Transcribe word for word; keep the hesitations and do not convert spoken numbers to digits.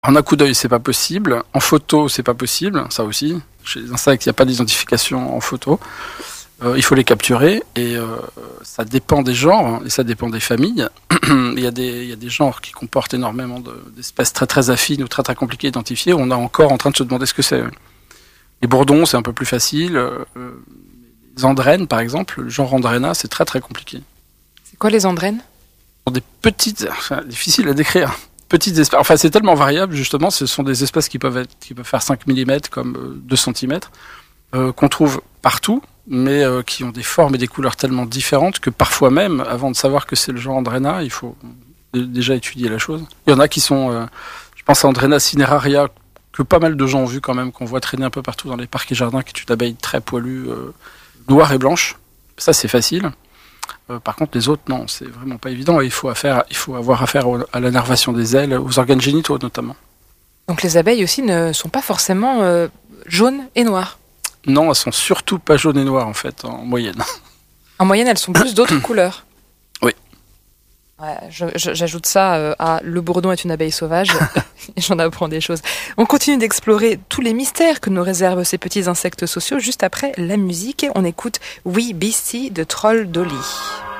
En un coup d'œil, c'est pas possible. En photo, c'est pas possible. Ça aussi. Chez les insectes, il n'y a pas d'identification en photo. Euh, il faut les capturer et euh, ça dépend des genres et ça dépend des familles. il, y a des, il y a des genres qui comportent énormément de, d'espèces très très affines ou très très compliquées à identifier. On est encore en train de se demander ce que c'est. Les bourdons, c'est un peu plus facile. Euh, les andrènes, par exemple, le genre Andrena, c'est très très compliqué. C'est quoi les andrènes ? Ce sont des petites, enfin, difficiles à décrire. Petites espèces. Enfin, c'est tellement variable, justement. Ce sont des espèces qui peuvent, être, qui peuvent faire cinq millimètres comme euh, deux centimètres, euh, qu'on trouve partout, mais euh, qui ont des formes et des couleurs tellement différentes que parfois même, avant de savoir que c'est le genre Andrena, il faut déjà étudier la chose. Il y en a qui sont, euh, je pense à Andrena cineraria, que pas mal de gens ont vu quand même, qu'on voit traîner un peu partout dans les parcs et jardins, qui est une abeille très poilue, euh, noire et blanche. Ça, c'est facile. Euh, par contre, les autres, non, c'est vraiment pas évident. Et il faut, affaire, il faut avoir affaire à l'innervation des ailes, aux organes génitaux notamment. Donc les abeilles aussi ne sont pas forcément euh, jaunes et noires. Non, elles sont surtout pas jaunes et noires en fait, en moyenne. En moyenne, elles sont plus d'autres couleurs. Oui. Ouais, je, je, j'ajoute ça euh, à Le bourdon est une abeille sauvage. Et j'en apprends des choses. On continue d'explorer tous les mystères que nous réservent ces petits insectes sociaux. Juste après la musique, on écoute Oui Beastie de Troll Dolly.